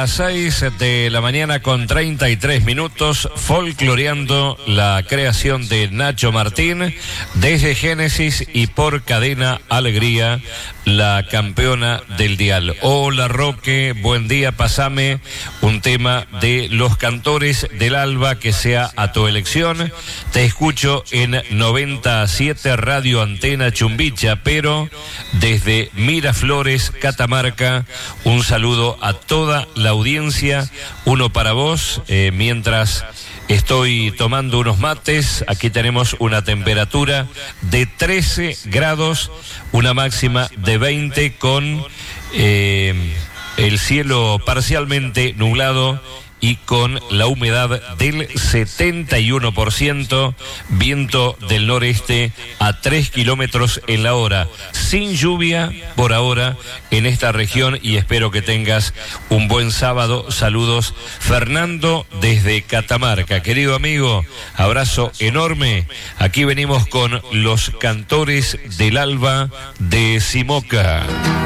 Las 6 de la mañana con 33 minutos, folcloreando la creación de Nacho Martín desde Génesis y por Cadena Alegría, la campeona del dial. Hola Roque, buen día, pasame un tema de los cantores del alba que sea a tu elección. Te escucho en 97 Radio Antena Chumbicha, pero desde Miraflores, Catamarca, un saludo a toda la audiencia, uno para vos, mientras estoy tomando unos mates. Aquí tenemos una temperatura de 13 grados, una máxima de 20 con el cielo parcialmente nublado y con la humedad del 71%, viento del noreste a 3 kilómetros en la hora, sin lluvia por ahora en esta región, y espero que tengas un buen sábado. Saludos, Fernando desde Catamarca. Querido amigo, abrazo enorme. Aquí venimos con los cantores del alba de Simoca.